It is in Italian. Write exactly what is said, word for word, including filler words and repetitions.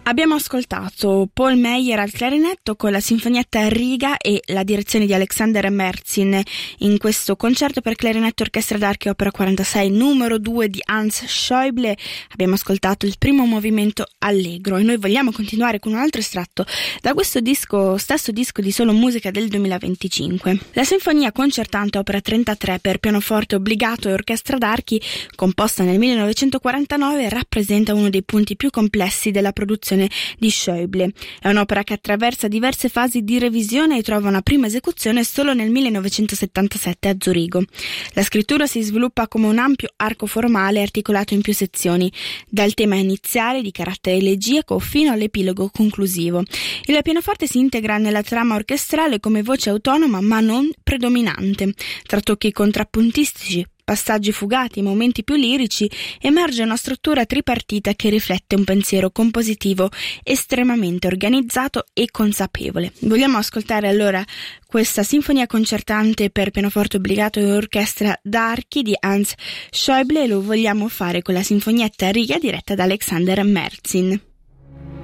Abbiamo ascoltato Paul Meyer al clarinetto con la sinfonietta a riga e la direzione di Alexander Merzin in questo concerto per clarinetto, orchestra d'archi opera quarantasei numero due di Hans Schäuble. Abbiamo ascoltato il primo movimento allegro e noi vogliamo continuare con un altro estratto da questo disco, stesso disco di solo musica del duemilaventicinque. La sinfonia concertante opera trentatré per pianoforte obbligato e orchestra d'archi, composta nel millenovecentoquarantanove, rappresenta uno dei punti più complessi della produzione di Schäuble. È un'opera che attraversa diverse fasi di revisione e trova una prima esecuzione solo nel millenovecentosettantasette a Zurigo. La scrittura si sviluppa come un ampio arco formale articolato in più sezioni, dal tema iniziale di carattere elegiaco fino all'epilogo conclusivo. Il pianoforte si integra nella trama orchestrale come voce autonoma ma non predominante. Tra tocchi contrappuntistici, passaggi fugati e momenti più lirici emerge una struttura tripartita che riflette un pensiero compositivo estremamente organizzato e consapevole. Vogliamo ascoltare allora questa sinfonia concertante per pianoforte obbligato e orchestra d'archi di Hans Schäuble e lo vogliamo fare con la sinfonietta a riga diretta da Alexander Merzin.